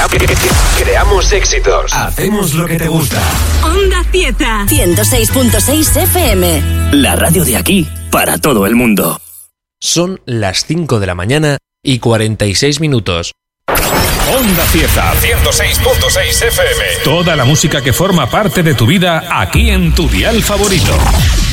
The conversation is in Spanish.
Creamos éxitos. Hacemos lo que te gusta. Onda Cieza. 106.6 FM. La radio de aquí para todo el mundo. Son las 5 de la mañana y 46 minutos. Onda Cieza 106.6 FM. Toda la música que forma parte de tu vida aquí en tu dial favorito.